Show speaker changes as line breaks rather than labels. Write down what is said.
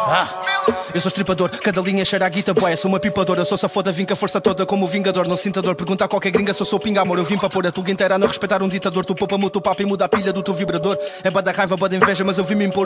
Eu sou estripador, cada linha cheira a guita boia. Sou uma pipadora, sou safoda, vim com a força toda como o vingador. Não sinto dor, pergunta a qualquer gringa se eu sou pinga amor. Eu vim para pôr a tuga inteira a não respeitar um ditador. Tu poupa-me o teu papo e muda a pilha do teu vibrador. É bada raiva, bada inveja, mas eu vim me impor